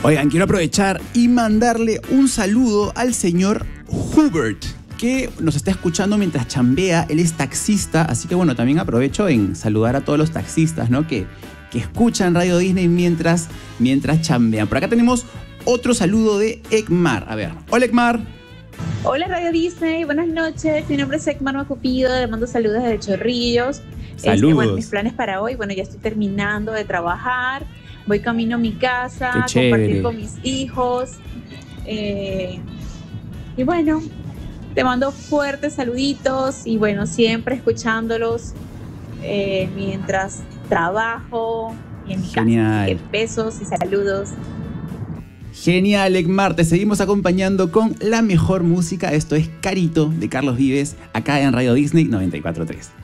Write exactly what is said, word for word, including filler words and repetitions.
Oigan, quiero aprovechar y mandarle un saludo al señor Hubert, que nos está escuchando mientras chambea. Él es taxista, así que bueno, también aprovecho en saludar a todos los taxistas, ¿no? Que, que escuchan Radio Disney mientras, mientras chambean. Por acá tenemos otro saludo de Ekmar. A ver, hola Ekmar. Hola Radio Disney, buenas noches. Mi nombre es Ekmar Macupido, le mando saludos desde Chorrillos. Saludos. Este, bueno, mis planes para hoy, bueno, ya estoy terminando de trabajar, voy camino a mi casa, a compartir con mis hijos. Eh, y bueno, te mando fuertes saluditos y bueno, siempre escuchándolos eh, mientras trabajo y en mi Genial. casa. Así que besos y saludos. Genial, Ekmar. Te seguimos acompañando con la mejor música. Esto es Carito de Carlos Vives, acá en Radio Disney noventa y cuatro punto tres.